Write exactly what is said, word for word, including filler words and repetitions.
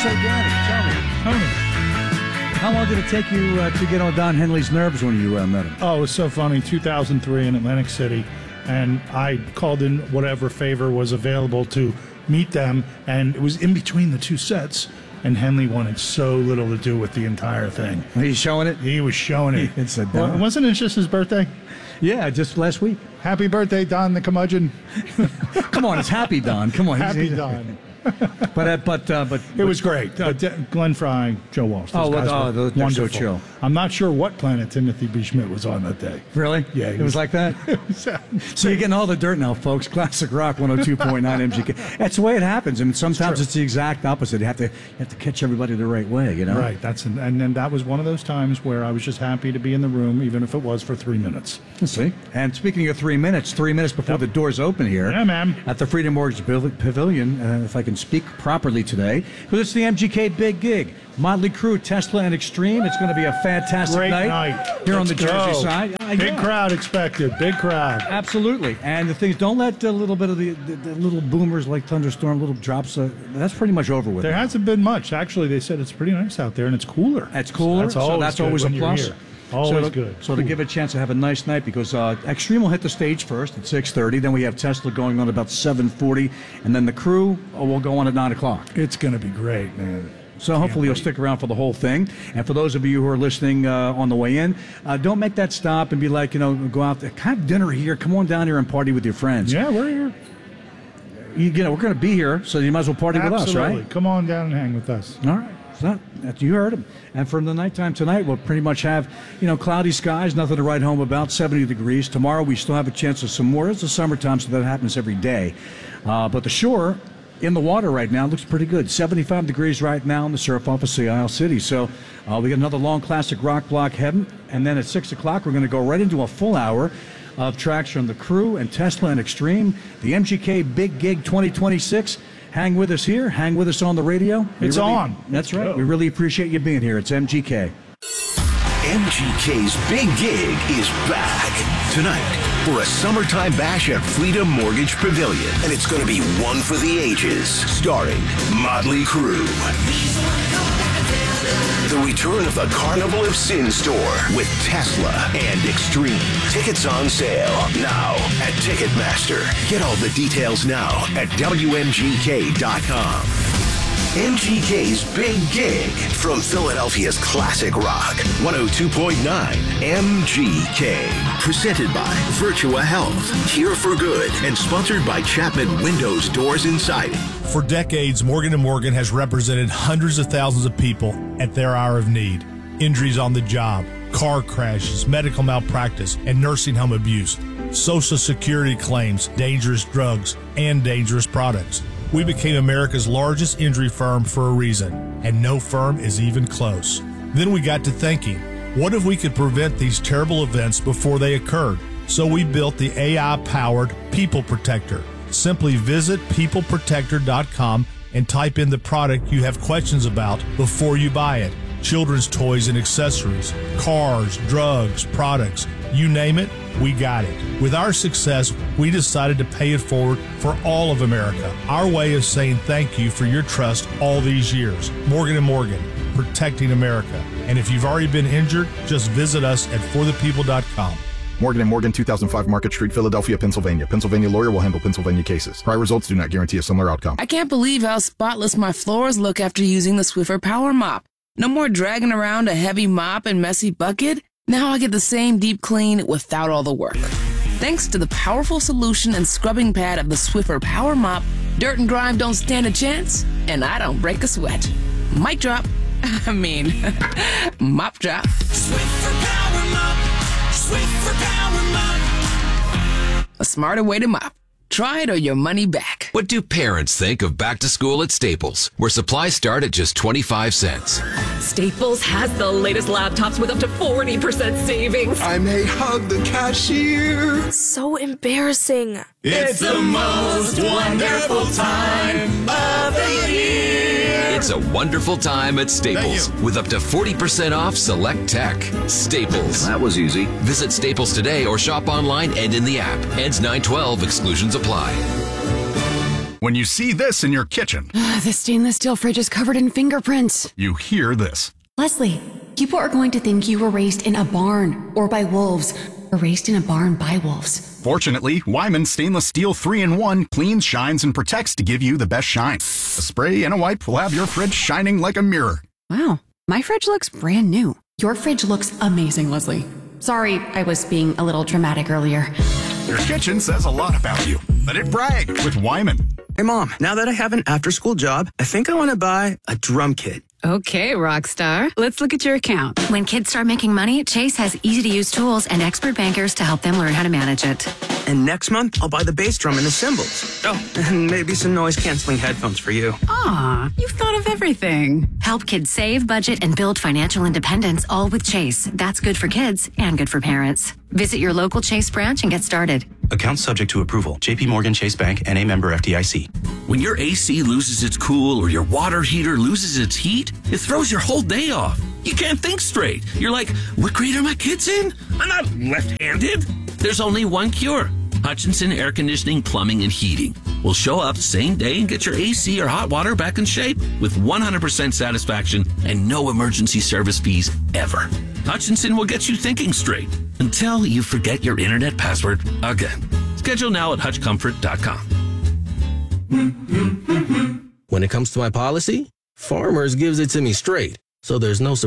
So, Danny, tell me. Tony. How long did it take you uh, to get on Don Henley's nerves when you uh, met him? Oh, it was so funny. two thousand three in Atlantic City, and I called in whatever favor was available to meet them, and it was in between the two sets, and Henley wanted so little to do with the entire thing. Are you showing it? He was showing it. It's a well, wasn't it just his birthday? Yeah, just last week. Happy birthday, Don the curmudgeon. Come on, it's Happy Don. Come on. Happy he's, Don. But uh, but uh, but it was great. Uh, De- Glenn Fry, Joe Walsh. Oh, guys oh, were they're wonderful. so chill. I'm not sure what planet Timothy B. Schmidt was on that day. Really? Yeah, it was, was like that. So you're getting all the dirt now, folks. Classic Rock one oh two point nine M G K. That's the way it happens. I mean, sometimes it's, it's the exact opposite. You have to you have to catch everybody the right way. You know. Right. That's an, and then that was one of those times where I was just happy to be in the room, even if it was for three minutes. See. And speaking of three minutes, three minutes before yep. the doors open here. Yeah, ma'am. At the Freedom Mortgage Pavilion, uh, if I can speak properly today, because it's the M G K Big Gig. Motley Crue, Tesla, and Extreme. It's going to be a fantastic Great night, night here Let's on the go. Jersey side. Uh, Big yeah. crowd expected. Big crowd. Absolutely. And the thing is, don't let a little bit of the, the, the little boomers like thunderstorm, little drops. Uh, that's pretty much over with. There hasn't been much. Actually, they said it's pretty nice out there, and it's cooler. It's cooler. That's so always that's good always a when you're plus. here. Always so to, good. So to give it a chance to have a nice night, because uh, Extreme will hit the stage first at six thirty. Then we have Tesla going on about seven forty, and then the Crew oh, will go on at nine o'clock. It's going to be great, man. So hopefully you'll stick around for the whole thing. And for those of you who are listening uh, on the way in, uh, don't make that stop and be like, you know, go out there, have dinner here. Come on down here and party with your friends. Yeah, we're here. You, you know, we're going to be here, so you might as well party Absolutely. with us, right? Come on down and hang with us. All right. So that, you heard him. And for the nighttime tonight, we'll pretty much have, you know, cloudy skies, nothing to write home about, seventy degrees. Tomorrow we still have a chance of some more. It's the summertime, so that happens every day. Uh, but the shore in the water right now looks pretty good. seventy-five degrees right now in the surf off of Sea Isle City. So uh, we got another long classic rock block heading. And then at six o'clock, we're going to go right into a full hour of tracks from the Crew and Tesla and Extreme. The M G K Big Gig twenty twenty-six. Hang with us here. Hang with us on the radio. We it's really, on. That's Let's right. go. We really appreciate you being here. It's M G K. M G K's Big Gig is back tonight for a summertime bash at Freedom Mortgage Pavilion. And it's going to be one for the ages, starring Motley Crue. The return of the Carnival of Sin store with Tesla and Extreme. Tickets on sale now at Ticketmaster. Get all the details now at W M G K dot com. M G K's Big Gig from Philadelphia's classic rock, one oh two point nine M G K. Presented by Virtua Health, Here for Good, and sponsored by Chapman Windows, Doors, and Siding. For decades, Morgan and Morgan has represented hundreds of thousands of people at their hour of need. Injuries on the job, car crashes, medical malpractice, and nursing home abuse, Social Security claims, dangerous drugs, and dangerous products. We became America's largest injury firm for a reason, and no firm is even close. Then we got to thinking, what if we could prevent these terrible events before they occurred? So we built the A I-powered People Protector. Simply visit people protector dot com and type in the product you have questions about before you buy it. Children's toys and accessories, cars, drugs, products, you name it, we got it. With our success, we decided to pay it forward for all of America. Our way of saying thank you for your trust all these years. Morgan and Morgan, protecting America. And if you've already been injured, just visit us at for the people dot com. Morgan and Morgan, two thousand five Market Street, Philadelphia, Pennsylvania. Pennsylvania lawyer will handle Pennsylvania cases. Prior results do not guarantee a similar outcome. I can't believe how spotless my floors look after using the Swiffer Power Mop. No more dragging around a heavy mop and messy bucket. Now I get the same deep clean without all the work. Thanks to the powerful solution and scrubbing pad of the Swiffer Power Mop, dirt and grime don't stand a chance, and I don't break a sweat. Mic drop. I mean, mop drop. Swiffer Power Mop. Swiffer Power Mop. A smarter way to mop. Try it or your money back. What do parents think of back to school at Staples, where supplies start at just twenty-five cents? Staples has the latest laptops with up to forty percent savings. I may hug the cashier. So embarrassing. It's the most wonderful time of the year. It's a wonderful time at Staples with up to forty percent off select tech. Staples. That was easy. Visit Staples today or shop online and in the app. Ends nine twelve. Exclusions apply. When you see this in your kitchen, The stainless steel fridge is covered in fingerprints. you hear this. Leslie, people are going to think you were raised in a barn or by wolves or raised in a barn by wolves. Fortunately, Wyman Stainless Steel three in one cleans, shines, and protects to give you the best shine. A spray and a wipe will have your fridge shining like a mirror. Wow, my fridge looks brand new. Your fridge looks amazing, Leslie. Sorry, I was being a little dramatic earlier. Your kitchen says a lot about you. Let it brag with Wyman. Hey, Mom, now that I have an after-school job, I think I want to buy a drum kit. Okay, Rockstar. Let's look at your account. When kids start making money, Chase has easy-to-use tools and expert bankers to help them learn how to manage it. And next month, I'll buy the bass drum and the cymbals. Oh, and maybe some noise-canceling headphones for you. Aw, you've thought of everything. Help kids save, budget, and build financial independence, all with Chase. That's good for kids and good for parents. Visit your local Chase branch and get started. Account subject to approval. J P Morgan Chase Bank, N A member F D I C. When your A C loses its cool or your water heater loses its heat, it throws your whole day off. You can't think straight. You're like, what grade are my kids in? I'm not left-handed. There's only one cure. Hutchinson Air Conditioning, Plumbing, and Heating will show up same day and get your A C or hot water back in shape with one hundred percent satisfaction and no emergency service fees ever. Hutchinson will get you thinking straight until you forget your internet password again. Schedule now at hutch comfort dot com. When it comes to my policy, Farmers gives it to me straight, so there's no surprise.